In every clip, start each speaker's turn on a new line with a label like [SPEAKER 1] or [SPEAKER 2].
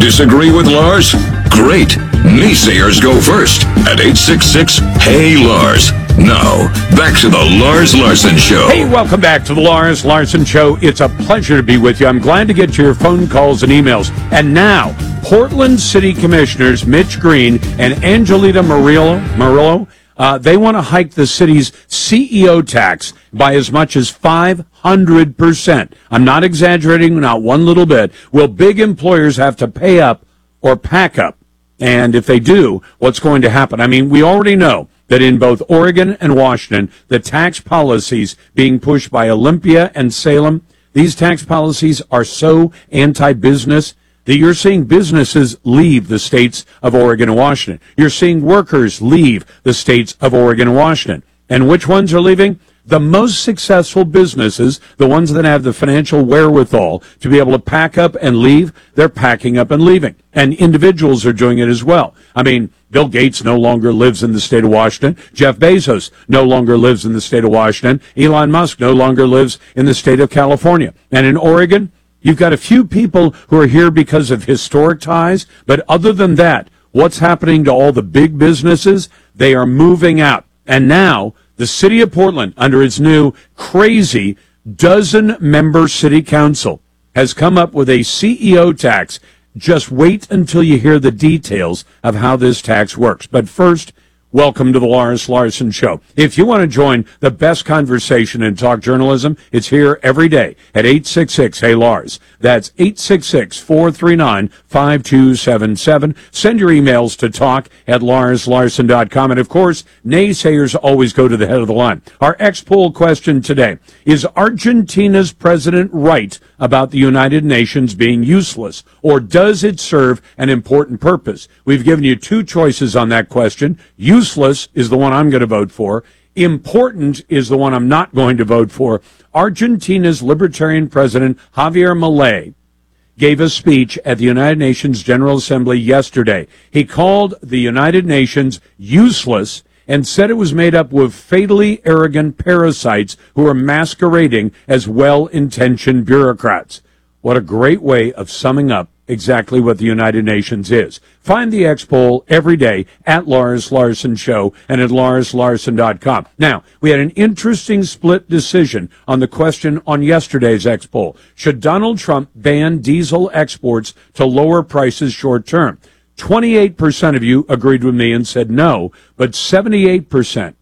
[SPEAKER 1] Disagree with Lars? Great. Naysayers go first at 866-HEY-LARS. Now, back to the Lars Larson Show.
[SPEAKER 2] Hey, welcome back to the Lars Larson Show. It's a pleasure to be with you. I'm glad to get your phone calls and emails. And now, Portland City Commissioners Mitch Green and Angelita Murillo, they want to hike the city's CEO tax by as much as 500%. I'm not exaggerating, not one little bit. Will big employers have to pay up or pack up? And if they do, what's going to happen? I mean, we already know that in both Oregon and Washington, the tax policies being pushed by Olympia and Salem, these tax policies are so anti-business that you're seeing businesses leave the states of Oregon and Washington. You're seeing workers leave the states of Oregon and Washington. And which ones are leaving? The most successful businesses, the ones that have the financial wherewithal to be able to pack up and leave, they're packing up and leaving. And individuals are doing it as well. I mean, Bill Gates no longer lives in the state of Washington. Jeff Bezos no longer lives in the state of Washington. Elon Musk no longer lives in the state of California. And in Oregon, you've got a few people who are here because of historic ties. But other than that, what's happening to all the big businesses? They are moving out. And now, the city of Portland, under its new crazy dozen-member city council, has come up with a CEO tax. Just wait until you hear the details of how this tax works. But first, welcome to the Lars Larson Show. If you want to join the best conversation in talk journalism, it's here every day at 866-HEY-LARS. That's 866-439-5277. Send your emails to talk@larslarson.com. And, of course, naysayers always go to the head of the line. Our X-Poll question today: is Argentina's president right about the United Nations being useless, or does it serve an important purpose? We've given you two choices on that question. Useless is the one I'm going to vote for. Important is the one I'm not going to vote for. Argentina's Libertarian President Javier Milei gave a speech at the United Nations General Assembly yesterday. He called the United Nations useless and said it was made up with fatally arrogant parasites who are masquerading as well-intentioned bureaucrats. What a great way of summing up exactly what the United Nations is. Find the X-Poll every day at Lars Larson Show and at larslarson.com. Now, we had an interesting split decision on the question on yesterday's X-Poll. Should Donald Trump ban diesel exports to lower prices short term? 28% of you agreed with me and said no, but 78%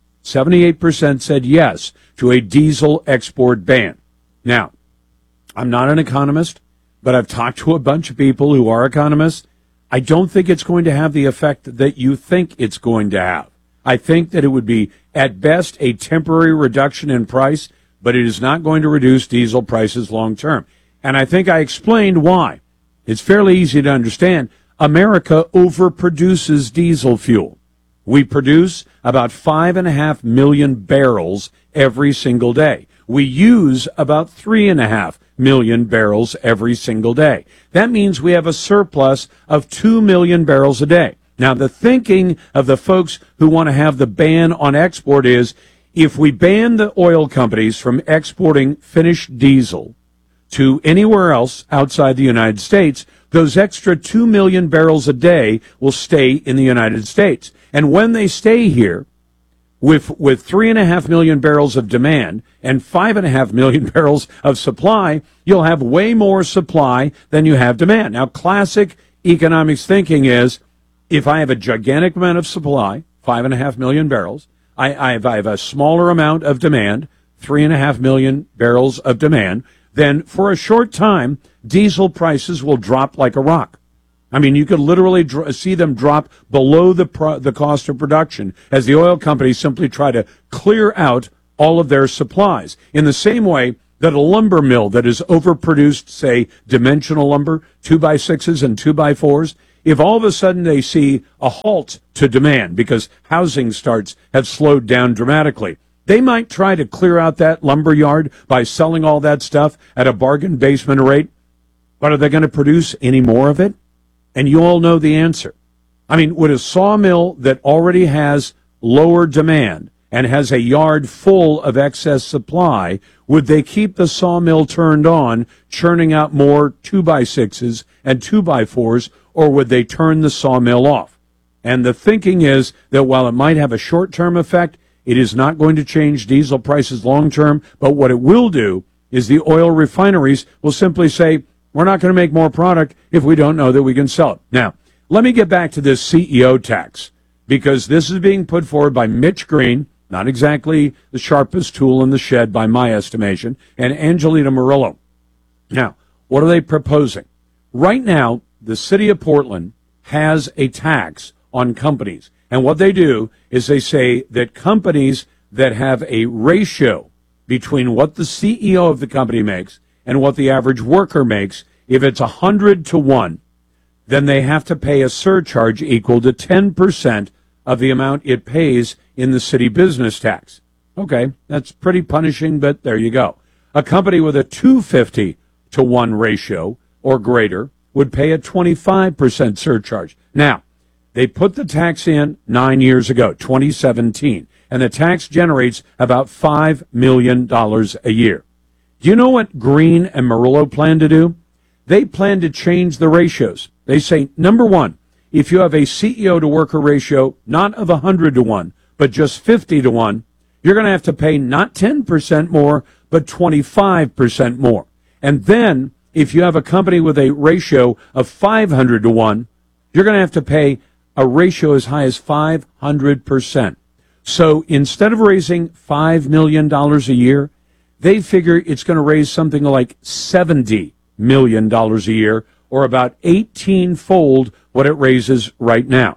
[SPEAKER 2] said yes to a diesel export ban. Now, I'm not an economist, but I've talked to a bunch of people who are economists. I don't think it's going to have the effect that you think it's going to have. I think that it would be, at best, a temporary reduction in price, but it is not going to reduce diesel prices long term. And I think I explained why. It's fairly easy to understand. America overproduces diesel fuel. We produce about 5.5 million barrels every single day. We use about 3.5 million barrels every single day. That means we have a surplus of 2 million barrels a day. Now, the thinking of the folks who want to have the ban on export is, if we ban the oil companies from exporting finished diesel to anywhere else outside the United States, those extra 2 million barrels a day will stay in the United States. And when they stay here, with 3.5 million barrels of demand and 5.5 million barrels of supply, you'll have way more supply than you have demand. Now, classic economics thinking is, if I have a gigantic amount of supply, 5.5 million barrels, I have a smaller amount of demand, 3.5 million barrels of demand, then for a short time, diesel prices will drop like a rock. I mean, you could literally see them drop below the cost of production as the oil companies simply try to clear out all of their supplies. In the same way that a lumber mill that has overproduced, say, dimensional lumber, 2x6s and 2x4s, if all of a sudden they see a halt to demand because housing starts have slowed down dramatically, they might try to clear out that lumber yard by selling all that stuff at a bargain basement rate. But are they going to produce any more of it? And you all know the answer. I mean, would a sawmill that already has lower demand and has a yard full of excess supply, would they keep the sawmill turned on, churning out more 2x6s and 2x4s, or would they turn the sawmill off? And the thinking is that while it might have a short-term effect, it is not going to change diesel prices long-term, but what it will do is the oil refineries will simply say, we're not going to make more product if we don't know that we can sell it. Now, let me get back to this CEO tax, because this is being put forward by Mitch Green, not exactly the sharpest tool in the shed by my estimation, and Angelina Murillo. Now, what are they proposing? Right now, the city of Portland has a tax on companies. And what they do is they say that companies that have a ratio between what the CEO of the company makes and what the average worker makes, if it's 100 to 1, then they have to pay a surcharge equal to 10% of the amount it pays in the city business tax. Okay, that's pretty punishing, but there you go. A company with a 250 to 1 ratio or greater would pay a 25% surcharge. Now, they put the tax in 9 years ago, 2017, and the tax generates about $5 million a year. Do you know what Green and Murillo plan to do? They plan to change the ratios. They say, number one, if you have a CEO to worker ratio not of 100 to 1, but just 50 to 1, you're going to have to pay not 10% more, but 25% more. And then, if you have a company with a ratio of 500 to 1, you're going to have to pay a ratio as high as 500%. So instead of raising $5 million a year, they figure it's going to raise something like $70 million a year, or about 18-fold what it raises right now.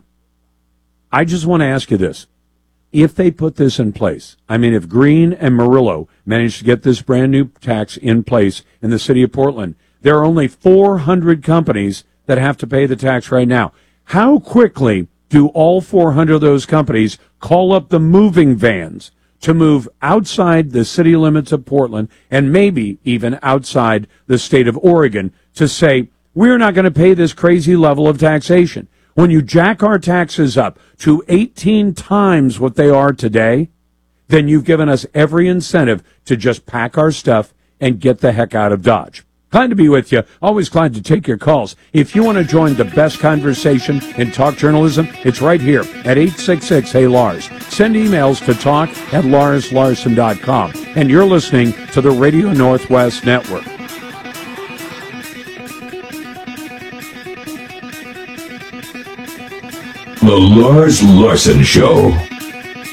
[SPEAKER 2] I just want to ask you this. If they put this in place, I mean, if Green and Murillo manage to get this brand new tax in place in the city of Portland, there are only 400 companies that have to pay the tax right now. How quickly do all 400 of those companies call up the moving vans to move outside the city limits of Portland and maybe even outside the state of Oregon to say, we're not going to pay this crazy level of taxation? When you jack our taxes up to 18 times what they are today, then you've given us every incentive to just pack our stuff and get the heck out of Dodge. Glad to be with you. Always glad to take your calls. If you want to join the best conversation in talk journalism, it's right here at 866-HEY-LARS. Send emails to talk@larslarson.com. And you're listening to the Radio Northwest Network.
[SPEAKER 1] The Lars Larson Show.